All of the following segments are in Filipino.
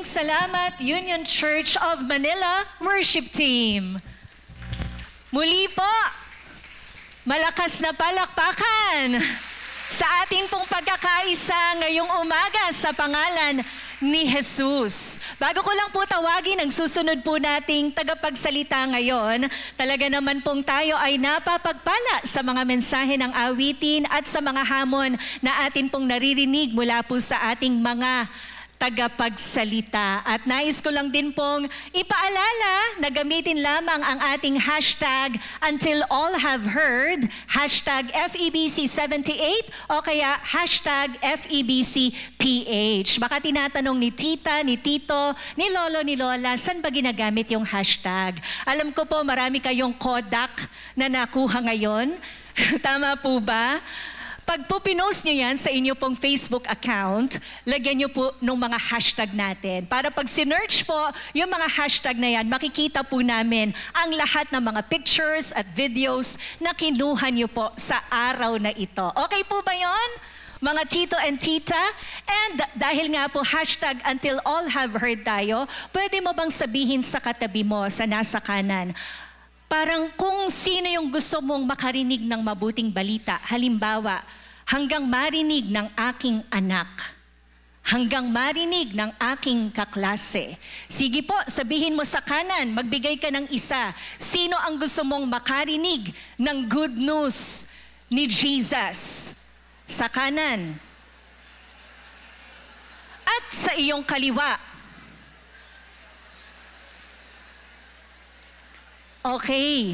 Maraming salamat, Union Church of Manila Worship Team. Muli po, malakas na palakpakan sa ating pong pagkakaisa ngayong umaga sa pangalan ni Jesus. Bago ko lang po tawagin ang susunod po nating tagapagsalita ngayon, talaga naman pong tayo ay napapagpala sa mga mensahe ng awitin at sa mga hamon na atin pong naririnig mula po sa ating mga tagapagsalita. At nais ko lang din pong ipaalala na gamitin lamang ang ating hashtag until all have heard, hashtag FEBC78 o kaya hashtag FEBCPH. Baka tinatanong ni tita, ni tito, ni lolo, ni lola, saan ba ginagamit yung hashtag? Alam ko po marami kayong Kodak na nakuha ngayon. Tama po ba? Pag po pinost nyo yan sa inyo pong Facebook account, lagyan nyo po ng mga hashtag natin. Para pag sinearch po yung mga hashtag na yan, makikita po namin ang lahat ng mga pictures at videos na kinuha nyo po sa araw na ito. Okay po ba yon? Mga tito and tita? And dahil nga po hashtag until all have heard tayo, pwede mo bang sabihin sa katabi mo, sa nasa kanan, parang kung sino yung gusto mong makarinig ng mabuting balita. Halimbawa, hanggang marinig ng aking anak. Hanggang marinig ng aking kaklase. Sige po, sabihin mo sa kanan, magbigay ka ng isa. Sino ang gusto mong makarinig ng good news ni Jesus? Sa kanan. At sa iyong kaliwa. Okay.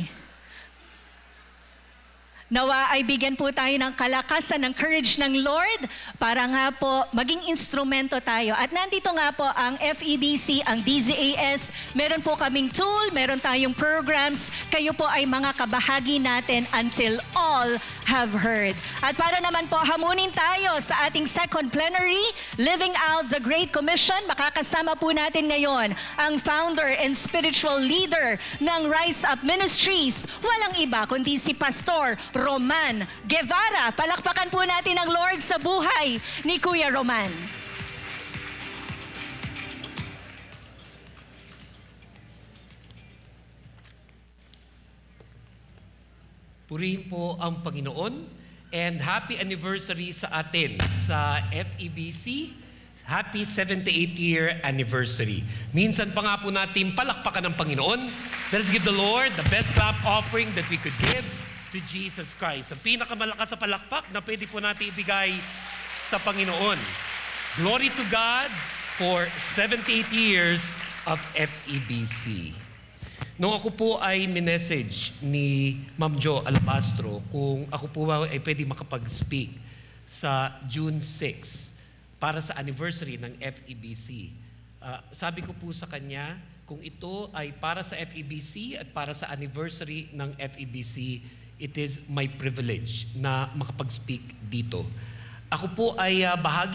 Nawa ay bigyan po tayo ng kalakasan, ng courage ng Lord para nga po maging instrumento tayo. At nandito nga po ang FEBC, ang DZAS. Meron po kaming tool, meron tayong programs. Kayo po ay mga kabahagi natin until all have heard. At para naman po hamunin tayo sa ating second plenary, Living Out the Great Commission, makakasama po natin ngayon ang founder and spiritual leader ng Rise Up Ministries. Walang iba kundi si Pastor Roman Guevara. Palakpakan po natin ang Lord sa buhay ni Kuya Roman. Purihin po ang Panginoon and happy anniversary sa atin sa FEBC. Happy 78th year anniversary. Minsan pa nga po natin palakpakan ng Panginoon. Let us give the Lord the best clap offering that we could give to Jesus Christ. Ang pinakamalakas sa palakpak na pwede po natin ibigay sa Panginoon. Glory to God for 78 years of FEBC. Nung ako po ay minessage ni Ma'am Jo Alabastro kung ako po ay pwede makapag-speak sa June 6 para sa anniversary ng FEBC, sabi ko po sa kanya, kung ito ay para sa FEBC at para sa anniversary ng FEBC, it is my privilege na makapag-speak dito. Ako po ay bahagi